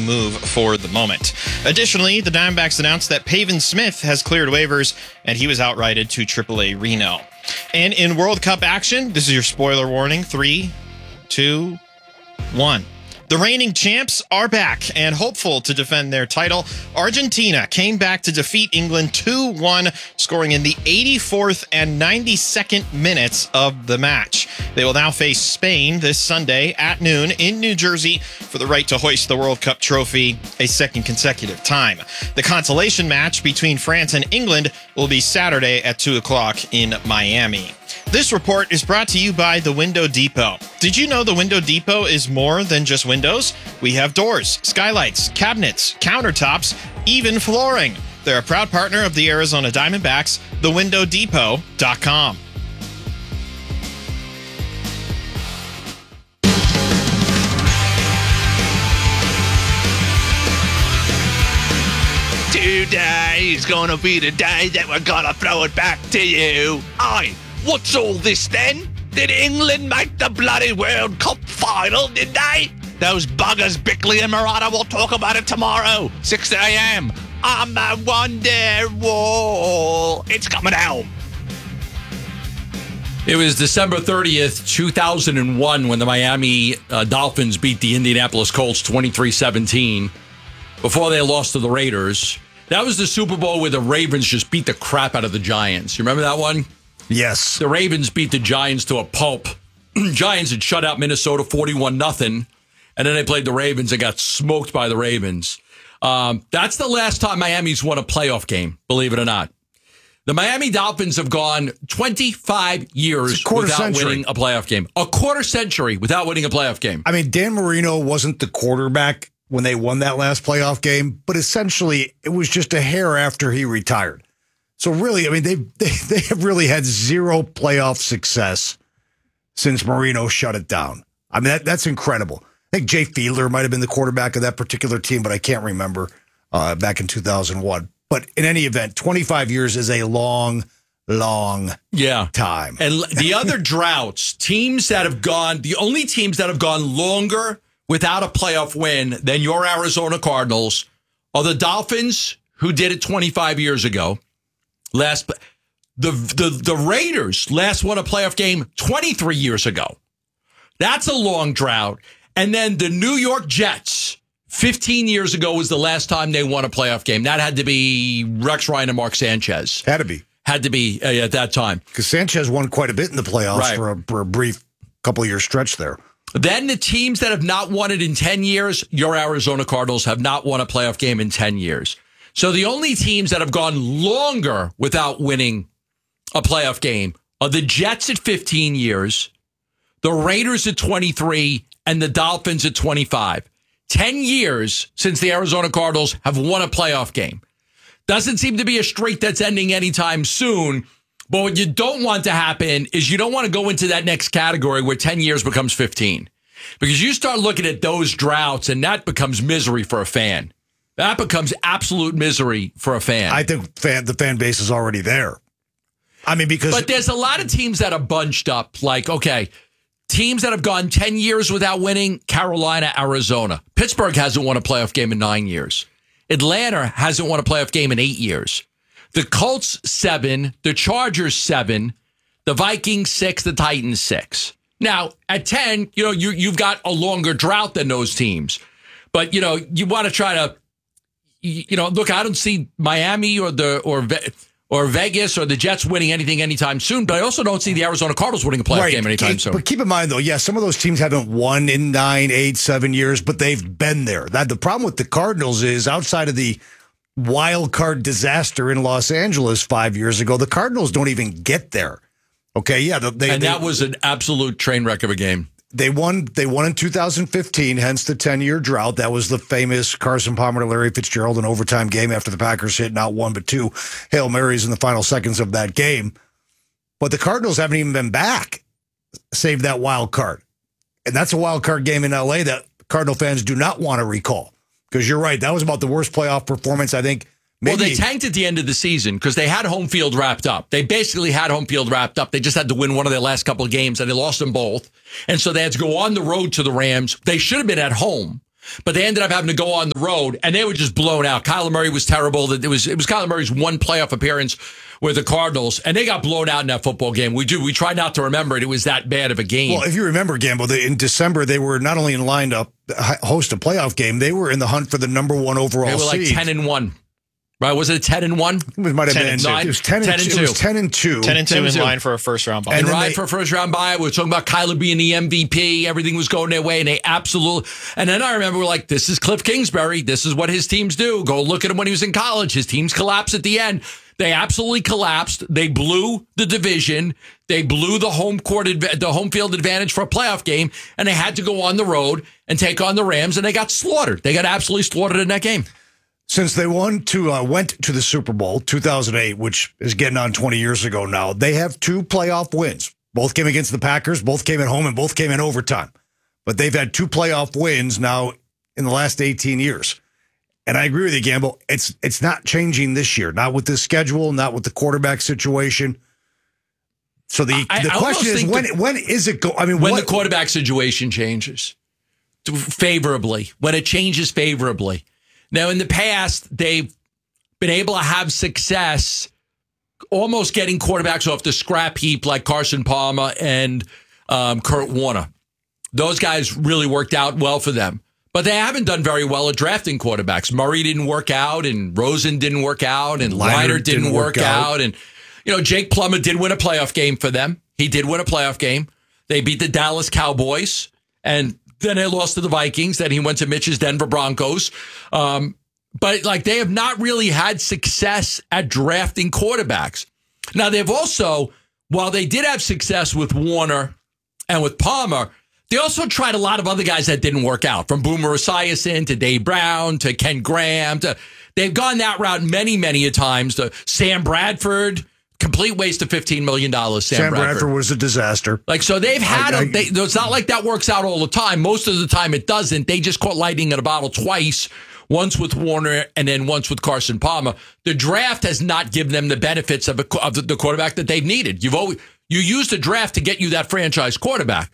move for the moment. Additionally, the Diamondbacks announced that Pavin Smith has cleared waivers, and he was outrighted to AAA Reno. And in World Cup action, this is your spoiler warning. 3, 2, 1. The reigning champs are back and hopeful to defend their title. Argentina came back to defeat England 2-1, scoring in the 84th and 92nd minutes of the match. They will now face Spain this Sunday at noon in New Jersey for the right to hoist the World Cup trophy a second consecutive time. The consolation match between France and England will be Saturday at 2 o'clock in Miami. This report is brought to you by The Window Depot. Did you know The Window Depot is more than just windows? We have doors, skylights, cabinets, countertops, even flooring. They're a proud partner of the Arizona Diamondbacks, thewindowdepot.com. Today is gonna be the day that we're gonna throw it back to you. Aye, what's all this then? Did England make the bloody World Cup final, did they? Those buggers, Bickley and Murata, will talk about it tomorrow, 6 a.m. on the Wonderwall. It's coming out. It was December 30th, 2001, when the Miami Dolphins beat the Indianapolis Colts 23-17 before they lost to the Raiders. That was the Super Bowl where the Ravens just beat the crap out of the Giants. You remember that one? Yes. The Ravens beat the Giants to a pulp. Giants had shut out Minnesota 41-0, and then they played the Ravens and got smoked by the Ravens. That's the last time Miami's won a playoff game, believe it or not. The Miami Dolphins have gone 25 years without winning a playoff game. A quarter century without winning a playoff game. I mean, Dan Marino wasn't the quarterback when they won that last playoff game, but essentially it was just a hair after he retired. So really, I mean, they have really had zero playoff success since Marino shut it down. I mean, that's incredible. I think Jay Fiedler might have been the quarterback of that particular team, but I can't remember back in 2001. But in any event, 25 years is a long time. And the other droughts, the only teams that have gone longer without a playoff win than your Arizona Cardinals are the Dolphins, who did it 25 years ago. The Raiders last won a playoff game 23 years ago. That's a long drought. And then the New York Jets, 15 years ago was the last time they won a playoff game. That had to be Rex Ryan and Mark Sanchez. Had to be at that time. Because Sanchez won quite a bit in the playoffs for a brief couple of year stretch there. Then the teams that have not won it in 10 years, your Arizona Cardinals have not won a playoff game in 10 years. So the only teams that have gone longer without winning a playoff game are the Jets at 15 years, the Raiders at 23, and the Dolphins at 25. 10 years since the Arizona Cardinals have won a playoff game. Doesn't seem to be a streak that's ending anytime soon. But what you don't want to happen is you don't want to go into that next category where 10 years becomes 15. Because you start looking at those droughts and that becomes misery for a fan. That becomes absolute misery for a fan. I think the fan base is already there. I mean, But there's a lot of teams that are bunched up. Like, okay, teams that have gone 10 years without winning, Carolina, Arizona. Pittsburgh hasn't won a playoff game in 9 years. Atlanta hasn't won a playoff game in 8 years. The Colts, 7. The Chargers, 7. The Vikings, 6. The Titans, 6. Now, at 10, you've got a longer drought than those teams. But, you want to try to, look, I don't see Miami or Vegas or the Jets winning anything anytime soon, but I also don't see the Arizona Cardinals winning a playoff game anytime soon. But keep in mind, though, some of those teams haven't won in 9, 8, 7 years, but they've been there. The problem with the Cardinals is outside of the wild card disaster in Los Angeles 5 years ago, the Cardinals don't even get there. Okay, yeah. That was an absolute train wreck of a game. They won in 2015, hence the 10-year drought. That was the famous Carson Palmer to Larry Fitzgerald in overtime game after the Packers hit not one but two Hail Marys in the final seconds of that game. But the Cardinals haven't even been back, save that wild card. And that's a wild card game in L.A. that Cardinal fans do not want to recall. Because you're right, that was about the worst playoff performance, I think. Well, they tanked at the end of the season because they had home field wrapped up. They basically had home field wrapped up. They just had to win one of their last couple of games, and they lost them both. And so they had to go on the road to the Rams. They should have been at home. But they ended up having to go on the road, and they were just blown out. Kyler Murray was terrible. It was Kyler Murray's one playoff appearance with the Cardinals, and they got blown out in that football game. We try not to remember it. It was that bad of a game. Well, if you remember, Gamble, in December, they were not only in line to host a playoff game, they were in the hunt for the number one overall seed. They were like 10-1. Right? Was it 10-1? It might have been 10-2. It was 10-2. It was 10-2. 10-2 in line for a first round bye. And right for a first round bye. We were talking about Kyler being the MVP. Everything was going their way, and they absolutely. And then I remember we're like, this is Cliff Kingsbury. This is what his teams do. Go look at him when he was in college. His teams collapsed at the end. They absolutely collapsed. They blew the division. They blew the home field advantage for a playoff game, and they had to go on the road and take on the Rams, and they got slaughtered. They got absolutely slaughtered in that game. Since they went to the Super Bowl 2008, which is getting on 20 years ago now, they have 2 playoff wins. Both came against the Packers, both came at home, and both came in overtime. But they've had 2 playoff wins now in the last 18 years. And I agree with you, Gamble. It's not changing this year, not with the schedule, not with the quarterback situation. So the question is, when is it go? I mean, when the quarterback situation changes favorably, when it changes favorably. Now, in the past, they've been able to have success almost getting quarterbacks off the scrap heap like Carson Palmer and Kurt Warner. Those guys really worked out well for them. But they haven't done very well at drafting quarterbacks. Murray didn't work out, and Rosen didn't work out, and Leonard didn't work out. And, Jake Plummer did win a playoff game for them. He did win a playoff game. They beat the Dallas Cowboys, and then they lost to the Vikings. Then he went to Mitch's Denver Broncos. But they have not really had success at drafting quarterbacks. Now, they've also, while they did have success with Warner and with Palmer, they also tried a lot of other guys that didn't work out, from Boomer Esiason to Dave Brown to Ken Graham. They've gone that route many, many a times. To Sam Bradford, complete waste of $15 million. Sam Bradford was a disaster. So they've had it's not like that works out all the time. Most of the time it doesn't. They just caught lightning in a bottle twice, once with Warner and then once with Carson Palmer. The draft has not given them the benefits of the quarterback that they've needed. You used the draft to get you that franchise quarterback.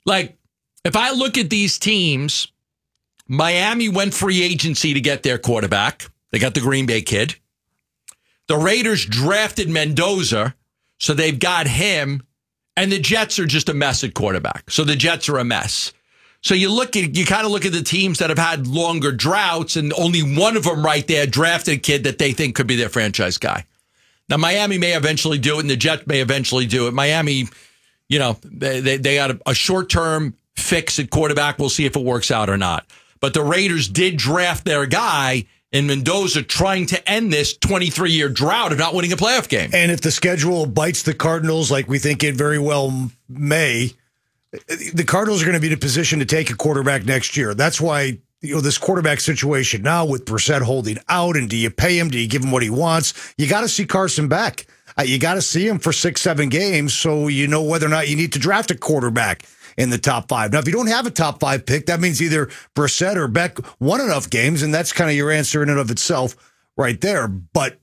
If I look at these teams, Miami went free agency to get their quarterback. They got the Green Bay kid. The Raiders drafted Mendoza, so they've got him. And the Jets are just a mess at quarterback. So the Jets are a mess. So you kind of look at the teams that have had longer droughts, and only one of them right there drafted a kid that they think could be their franchise guy. Now, Miami may eventually do it, and the Jets may eventually do it. Miami, they got a short-term fix at quarterback. We'll see if it works out or not. But the Raiders did draft their guy in Mendoza, trying to end this 23-year drought of not winning a playoff game. And if the schedule bites the Cardinals like we think it very well may, the Cardinals are going to be in a position to take a quarterback next year. That's why this quarterback situation now with Brissett holding out, and do you pay him? Do you give him what he wants? You got to see Carson back. You got to see him for 6-7 games so you know whether or not you need to draft a quarterback in the top 5. Now, if you don't have a top 5 pick, that means either Brissett or Beck won enough games, and that's kind of your answer in and of itself right there. But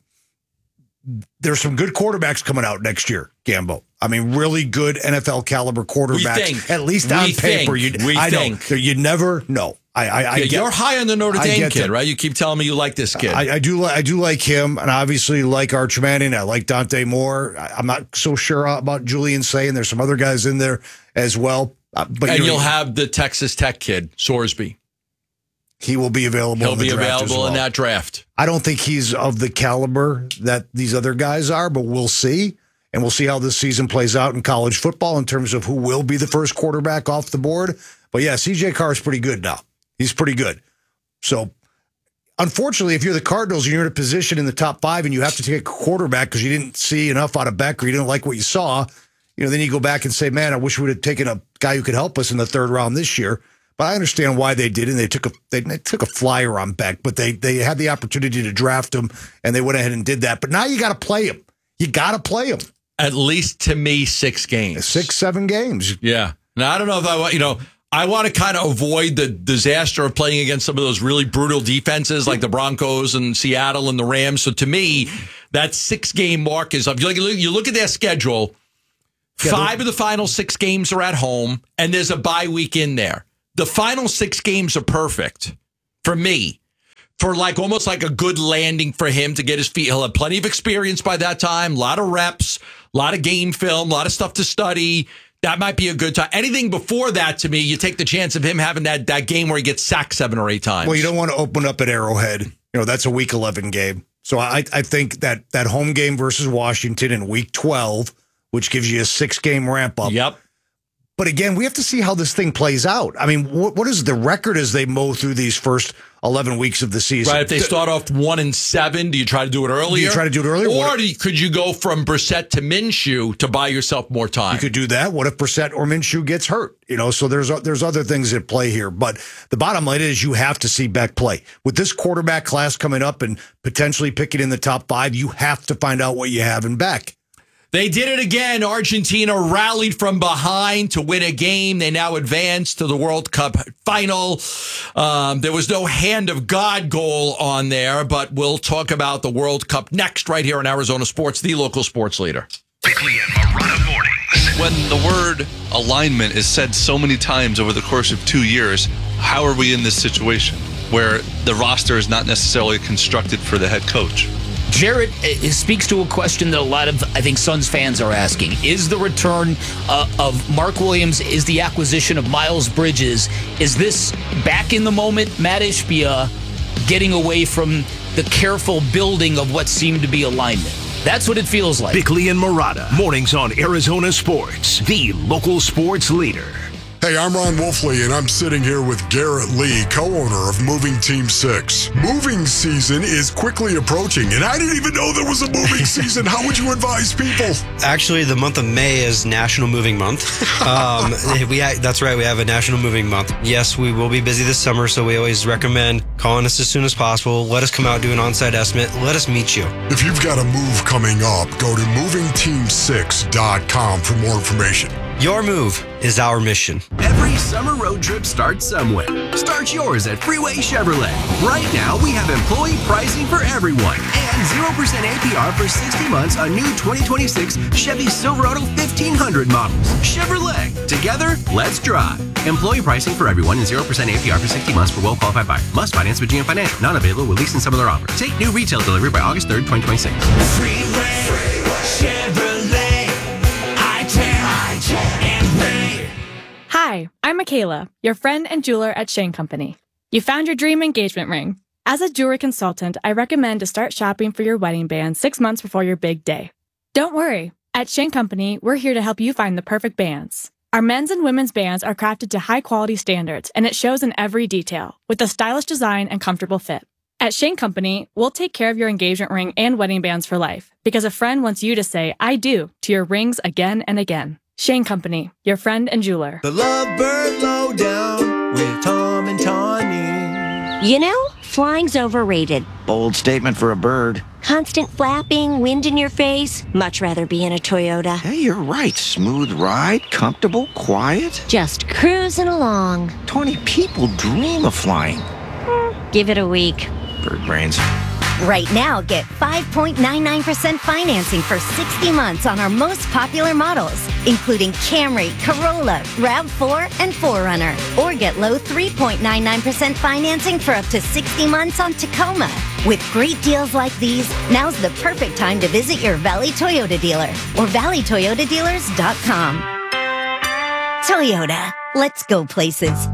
there's some good quarterbacks coming out next year, Gambo. I mean, really good NFL caliber quarterbacks, at least on paper. You never know. You're high on the Notre Dame kid, right? You keep telling me you like this kid. I do like him, and obviously like Arch Manning. I like Dante Moore. I'm not so sure about Julian Say, and there's some other guys in there as well. But you'll have the Texas Tech kid, Sorsby. He will be available. He'll be available in that draft. I don't think he's of the caliber that these other guys are, but we'll see. And we'll see how this season plays out in college football in terms of who will be the first quarterback off the board. But yeah, CJ Carr is pretty good now. He's pretty good. So, unfortunately, if you're the Cardinals and you're in a position in the top 5 and you have to take a quarterback because you didn't see enough out of Beck or you didn't like what you saw, then you go back and say, man, I wish we would have taken a guy who could help us in the 3rd round this year. But I understand why they did, and they took a flyer on Beck, but they had the opportunity to draft him, and they went ahead and did that. But now you got to play him. You got to play him. At least, to me, 6 games. 6-7 games. Yeah. Now, I don't know if I want to kind of avoid the disaster of playing against some of those really brutal defenses like the Broncos and Seattle and the Rams. So to me, that 6-game mark is up. You look at their schedule, 5 of the final 6 games are at home, and there's a bye week in there. the final 6 games are perfect for me. For almost like a good landing for him to get his feet. He'll have plenty of experience by that time, a lot of reps, a lot of game film, a lot of stuff to study. That might be a good time. Anything before that, to me, you take the chance of him having that game where he gets sacked 7 or 8 times. Well, you don't want to open up at Arrowhead. That's a Week 11 game. So I think that home game versus Washington in Week 12, which gives you a 6-game ramp up. Yep. But again, we have to see how this thing plays out. I mean, what is the record as they mow through these first 11 weeks of the season? Right. If they start off 1-7, do you try to do it earlier? Do you try to do it earlier? Or could you go from Brissett to Minshew to buy yourself more time? You could do that. What if Brissett or Minshew gets hurt? So there's other things at play here. But the bottom line is you have to see Beck play. With this quarterback class coming up and potentially picking in the top 5, you have to find out what you have in Beck. They did it again. Argentina rallied from behind to win a game. They now advance to the World Cup final. There was no hand of God goal on there, but we'll talk about the World Cup next right here on Arizona Sports, the local sports leader. Bickley and Marotta mornings. When the word alignment is said so many times over the course of 2 years, how are we in this situation where the roster is not necessarily constructed for the head coach? Jarrett speaks to a question that a lot of, I think, Suns fans are asking. Is the return of Mark Williams, is the acquisition of Miles Bridges, is this back in the moment Matt Ishbia getting away from the careful building of what seemed to be alignment? That's what it feels like. Bickley and Marotta, mornings on Arizona Sports, the local sports leader. Hey, I'm Ron Wolfley, and I'm sitting here with Garrett Lee, co-owner of Moving Team 6. Moving season is quickly approaching, and I didn't even know there was a moving season. How would you advise people? Actually, the month of May is National Moving Month. That's right, we have a National Moving Month. Yes, we will be busy this summer, so we always recommend calling us as soon as possible. Let us come out, do an on-site estimate. Let us meet you. If you've got a move coming up, go to movingteam6.com for more information. Your move is our mission. Every summer road trip starts somewhere. Start yours at Freeway Chevrolet. Right now, we have employee pricing for everyone and 0% APR for 60 months on new 2026 Chevy Silverado 1500 models. Chevrolet. Together, let's drive. Employee pricing for everyone and 0% APR for 60 months for well-qualified buyers. Must finance with GM Financial. Not available with lease and some other offers. Take new retail delivery by August 3rd, 2026. Freeway Chevrolet. Hi, I'm Michaela, your friend and jeweler at Shane Company. You found your dream engagement ring. As a jewelry consultant, I recommend to start shopping for your wedding band 6 months before your big day. Don't worry. At Shane Company, we're here to help you find the perfect bands. Our men's and women's bands are crafted to high-quality standards, and it shows in every detail, with a stylish design and comfortable fit. At Shane Company, we'll take care of your engagement ring and wedding bands for life, because a friend wants you to say, I do, to your rings again and again. Shane Company, your friend and jeweler. The Lovebird Lowdown with Tom and Tawny. You know, flying's overrated. Bold statement for a bird. Constant flapping, wind in your face. Much rather be in a Toyota. Hey, you're right. Smooth ride, comfortable, quiet. Just cruising along. 20 people dream of flying. Give it a week. Bird brains. Right now, get 5.99% financing for 60 months on our most popular models, including Camry, Corolla, RAV4, and 4Runner. Or get low 3.99% financing for up to 60 months on Tacoma. With great deals like these, now's the perfect time to visit your Valley Toyota dealer or valleytoyotadealers.com. Toyota, let's go places.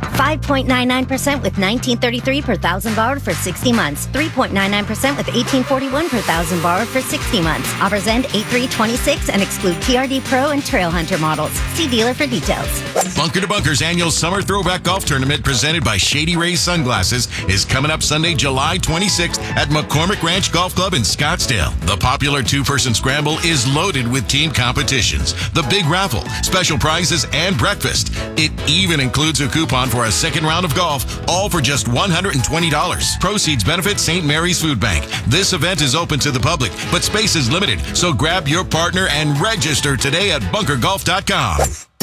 5.99% with $19.33 per thousand borrowed for 60 months. 3.99% with $18.41 per thousand borrowed for 60 months. Offers end 8/3/26 and exclude TRD Pro and Trail Hunter models. See dealer for details. Bunker to Bunker's annual Summer Throwback Golf Tournament presented by Shady Rays Sunglasses is coming up Sunday, July 26th at McCormick Ranch Golf Club in Scottsdale. The popular two-person scramble is loaded with team competitions, the big raffle, special prizes, and breakfast. It even includes a coupon for a second round of golf, all for just $120. Proceeds benefit St. Mary's Food Bank. This event is open to the public, but space is limited, so grab your partner and register today at bunkergolf.com.